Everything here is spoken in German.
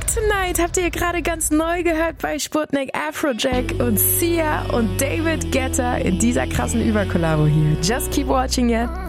Tonight habt ihr gerade ganz neu gehört bei Sputnik, Afrojack und Sia und David Guetta in dieser krassen Überkollabo hier. Just keep watching it.